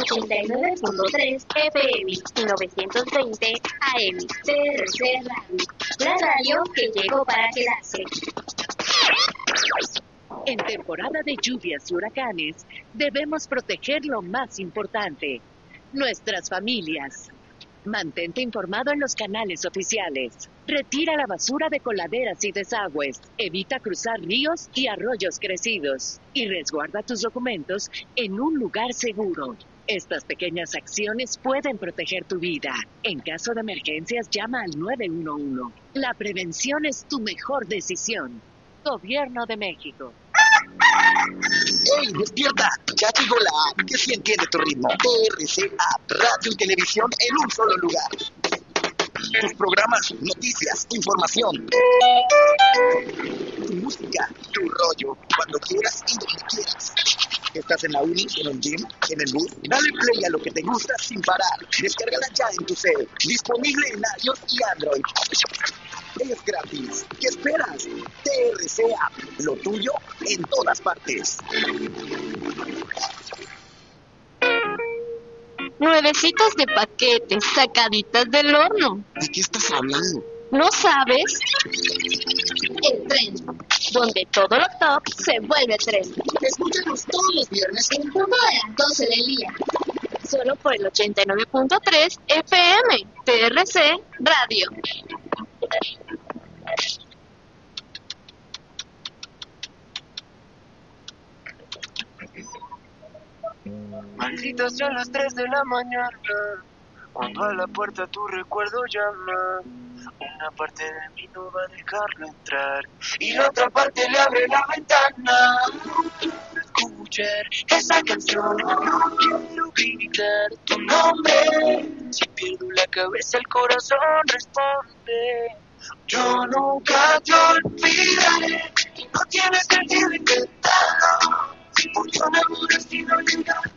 89.3 FM, 920 AM, TRC Radio, la radio que llegó para quedarse. En temporada de lluvias y huracanes, debemos proteger lo más importante, nuestras familias. Mantente informado en los canales oficiales. Retira la basura de coladeras y desagües. Evita cruzar ríos y arroyos crecidos. Y resguarda tus documentos en un lugar seguro. Estas pequeñas acciones pueden proteger tu vida. En caso de emergencias, llama al 911. La prevención es tu mejor decisión. Gobierno de México. ¡Ey, despierta! Ya llegó la app que sí entiende tu ritmo. TRC App, radio y televisión en un solo lugar. Tus programas, noticias, información. Tu música, tu rollo, cuando quieras y donde quieras. ¿Estás en la uni, en el gym, en el bus? Dale play a lo que te gusta sin parar. Descárgala ya en tu cel. Disponible en iOS y Android. Es gratis. ¿Qué esperas? TRC App, lo tuyo en todas partes. Nuevecitas de paquetes, sacaditas del horno. ¿De qué estás hablando? ¿No sabes? El tren, donde todo lo top se vuelve tren. Escúchanos todos los viernes En punto de las 12 del día. Solo por el 89.3 FM, TRC Radio. Malditas sean las 3 de la mañana, cuando a la puerta tu recuerdo llama. Una parte de mí no va a dejarlo entrar, y la otra parte le abre la ventana. Escuchar esa canción, no quiero gritar tu nombre. Si pierdo la cabeza el corazón responde. Yo nunca te olvidaré, no tiene sentido intentarlo, porque un amor así no llega.